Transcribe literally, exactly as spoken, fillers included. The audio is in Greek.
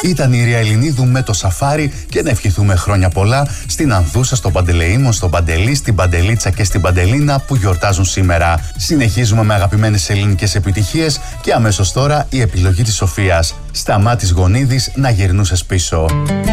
Ήταν η Ρία Ελληνίδου με το Σαφάρι και να ευχηθούμε χρόνια πολλά στην Ανδούσα, στον Παντελεήμον, στον Παντελή, στην Παντελίτσα και στην Παντελίνα που γιορτάζουν σήμερα. Συνεχίζουμε με αγαπημένες ελληνικές επιτυχίες και αμέσως τώρα η επιλογή της Σοφίας. Σταμάτης Γονίδης, να γυρνούσες πίσω.